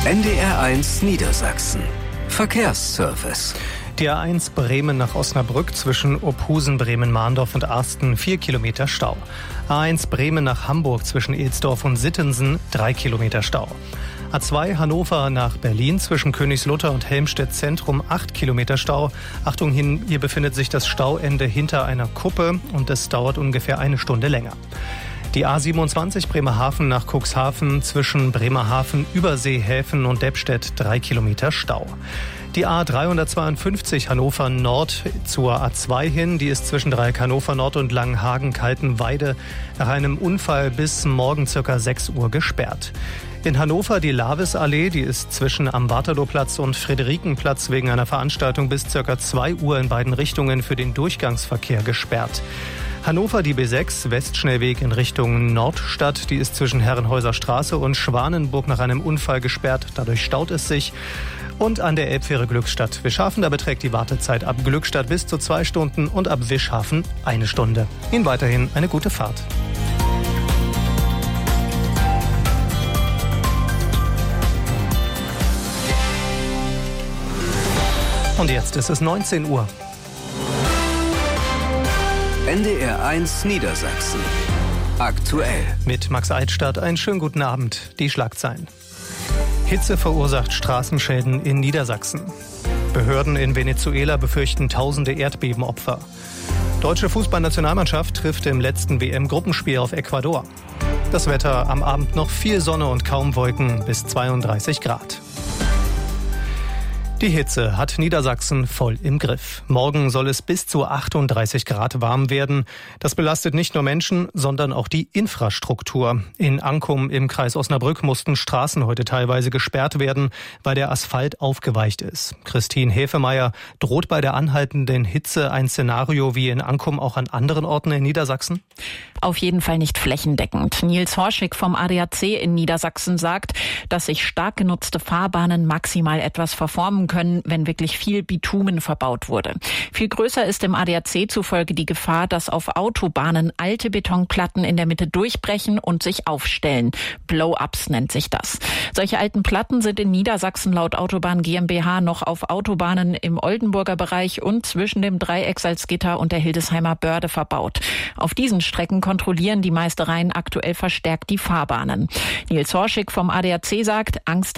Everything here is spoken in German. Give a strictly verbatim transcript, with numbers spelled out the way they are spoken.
N D R eins Niedersachsen. Verkehrsservice. Die A eins Bremen nach Osnabrück zwischen Ophusen, Bremen-Mahndorf und Arsten, vier Kilometer Stau. A eins Bremen nach Hamburg zwischen Edsdorf und Sittensen, drei Kilometer Stau. A zwei Hannover nach Berlin zwischen Königslutter und Helmstedt Zentrum, acht Kilometer Stau. Achtung, hier befindet sich das Stauende hinter einer Kuppe und es dauert ungefähr eine Stunde länger. Die A siebenundzwanzig Bremerhaven nach Cuxhaven zwischen Bremerhaven, Überseehäfen und Deppstedt, drei Kilometer Stau. Die A dreihundertzweiundfünfzig Hannover Nord zur A zwei hin, die ist zwischen Dreieck Hannover Nord und Langenhagen-Kaltenweide nach einem Unfall bis morgen circa sechs Uhr gesperrt. In Hannover die Lavisallee, die ist zwischen am Waterlooplatz und Friederikenplatz wegen einer Veranstaltung bis circa zwei Uhr in beiden Richtungen für den Durchgangsverkehr gesperrt. Hannover die B sechs, Westschnellweg in Richtung Nordstadt, die ist zwischen Herrenhäuser Straße und Schwanenburg nach einem Unfall gesperrt, dadurch staut es sich. Und an der Elbfähre Glückstadt Wischhafen, da beträgt die Wartezeit ab Glückstadt bis zu zwei Stunden und ab Wischhafen eine Stunde. Ihnen weiterhin eine gute Fahrt. Und jetzt ist es neunzehn Uhr. N D R eins Niedersachsen. Aktuell. Mit Max Eidstadt einen schönen guten Abend. Die Schlagzeilen. Hitze verursacht Straßenschäden in Niedersachsen. Behörden in Venezuela befürchten tausende Erdbebenopfer. Deutsche Fußballnationalmannschaft trifft im letzten W M-Gruppenspiel auf Ecuador. Das Wetter am Abend noch viel Sonne und kaum Wolken bis zweiunddreißig Grad. Die Hitze hat Niedersachsen voll im Griff. Morgen soll es bis zu achtunddreißig Grad warm werden. Das belastet nicht nur Menschen, sondern auch die Infrastruktur. In Ankum im Kreis Osnabrück mussten Straßen heute teilweise gesperrt werden, weil der Asphalt aufgeweicht ist. Christine Hefemeyer, droht bei der anhaltenden Hitze ein Szenario wie in Ankum auch an anderen Orten in Niedersachsen? Auf jeden Fall nicht flächendeckend. Nils Horschig vom A D A C in Niedersachsen sagt, dass sich stark genutzte Fahrbahnen maximal etwas verformen können, wenn wirklich viel Bitumen verbaut wurde. Viel größer ist dem A D A C zufolge die Gefahr, dass auf Autobahnen alte Betonplatten in der Mitte durchbrechen und sich aufstellen. Blow-ups nennt sich das. Solche alten Platten sind in Niedersachsen laut Autobahn GmbH noch auf Autobahnen im Oldenburger Bereich und zwischen dem Dreieck Salzgitter und der Hildesheimer Börde verbaut. Auf diesen Strecken kontrollieren die Meistereien aktuell verstärkt die Fahrbahnen. Nils Horschig vom A D A C sagt, Angst